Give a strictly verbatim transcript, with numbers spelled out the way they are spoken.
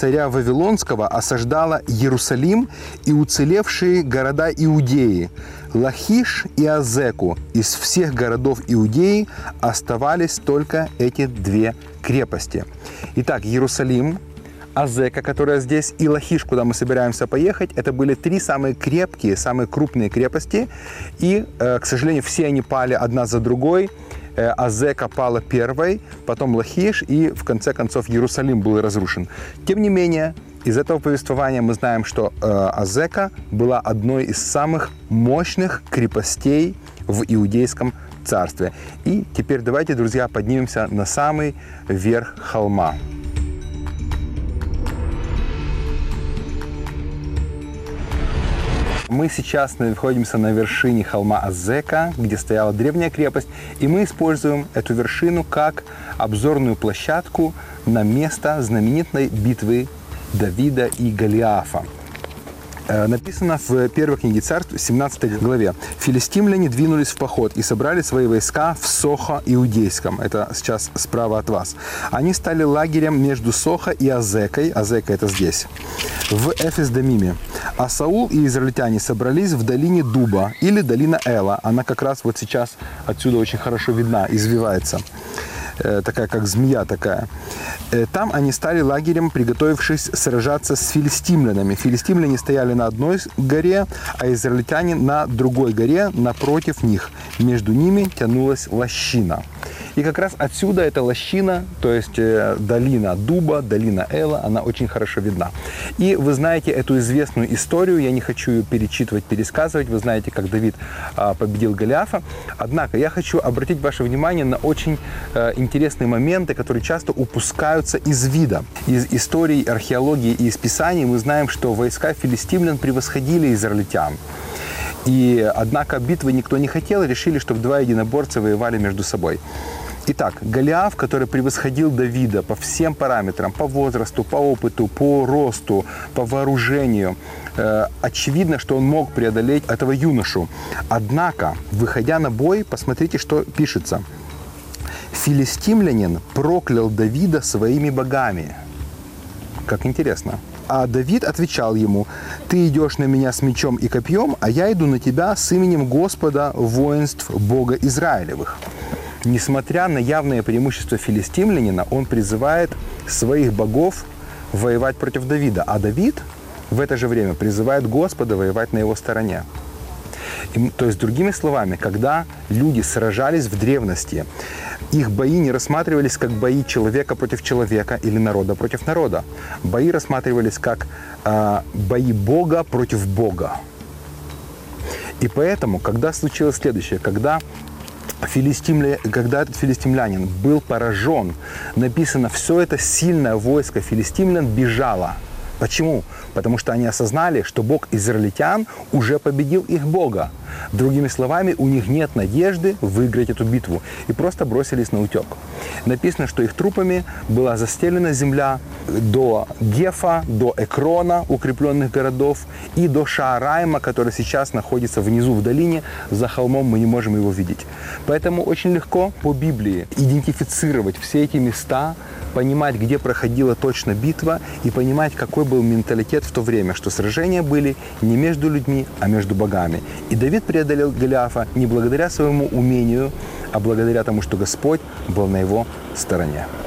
царя Вавилонского осаждала Иерусалим и уцелевшие города Иудеи. Лахиш и Азеку. Из всех городов Иудеи оставались только эти две крепости. Итак, Иерусалим, Азека, которая здесь, и Лахиш, куда мы собираемся поехать, это были три самые крепкие, самые крупные крепости. И, к сожалению, все они пали одна за другой. Азека пала первой, потом Лахиш, и в конце концов Иерусалим был разрушен. Тем не менее, из этого повествования мы знаем, что Азека была одной из самых мощных крепостей в Иудейском царстве. И теперь давайте, друзья, поднимемся на самый верх холма. Мы сейчас находимся на вершине холма Азека, где стояла древняя крепость, и мы используем эту вершину как обзорную площадку на место знаменитой битвы Давида и Голиафа. Написано в первой книге Царств, семнадцатой главе. «Филистимляне двинулись в поход и собрали свои войска в Сохо Иудейском». Это сейчас справа от вас. Они стали лагерем между Сохо и Азекой. Азека это здесь. В Эфес-Дамиме. А Саул и израильтяне собрались в долине Дуба, или долина Эла. Она как раз вот сейчас отсюда очень хорошо видна, извивается. Такая, как змея такая. Там они стали лагерем, приготовившись сражаться с филистимлянами. Филистимляне стояли на одной горе, а израильтяне на другой горе напротив них. Между ними тянулась лощина. И как раз отсюда эта лощина, то есть долина Дуба, долина Эла, она очень хорошо видна. И вы знаете эту известную историю, я не хочу ее перечитывать, пересказывать. Вы знаете, как Давид победил Голиафа. Однако я хочу обратить ваше внимание на очень интересные моменты, которые часто упускаются из вида. Из истории, археологии и из Писаний мы знаем, что войска филистимлян превосходили израильтян. И, однако, битвы никто не хотел, решили, чтобы два единоборца воевали между собой. Итак, Голиаф, который превосходил Давида по всем параметрам, по возрасту, по опыту, по росту, по вооружению, э, очевидно, что он мог преодолеть этого юношу. Однако, выходя на бой, посмотрите, что пишется. «Филистимлянин проклял Давида своими богами». Как интересно. А Давид отвечал ему: «Ты идешь на меня с мечом и копьем, а я иду на тебя с именем Господа воинств Бога Израилевых». Несмотря на явное преимущество филистимлянина, он призывает своих богов воевать против Давида. А Давид в это же время призывает Господа воевать на его стороне. И, то есть, другими словами, когда люди сражались в древности, их бои не рассматривались как бои человека против человека или народа против народа. Бои рассматривались как э, бои Бога против Бога. И поэтому, когда случилось следующее, когда Филистимля... когда этот филистимлянин был поражен, написано, все это сильное войско филистимлян бежало. Почему? Потому что они осознали, что Бог израильтян уже победил их Бога. Другими словами, у них нет надежды выиграть эту битву. И просто бросились на утек. Написано, что их трупами была застелена земля до Гефа, до Экрона, укрепленных городов, и до Шаарайма, который сейчас находится внизу в долине. За холмом мы не можем его видеть. Поэтому очень легко по Библии идентифицировать все эти места, понимать, где проходила точно битва, и понимать, какой был менталитет в то время, что сражения были не между людьми, а между богами. И Давид преодолел Голиафа не благодаря своему умению, а благодаря тому, что Господь был на его стороне.